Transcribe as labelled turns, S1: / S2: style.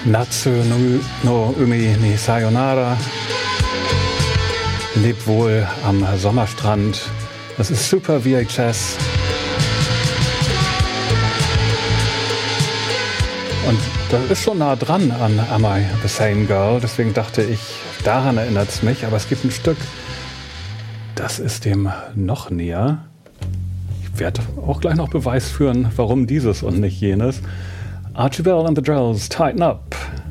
S1: Natsu no Umi ni Sayonara. Leb wohl am Sommerstrand. Das ist Super VHS. Und das ist schon nah dran an Am I the Same Girl. Deswegen dachte ich, daran erinnert es mich. Aber es gibt ein Stück, das ist dem noch näher. Ich werde auch gleich noch Beweis führen, warum dieses und nicht jenes. Archibald and the Drills, Tighten Up.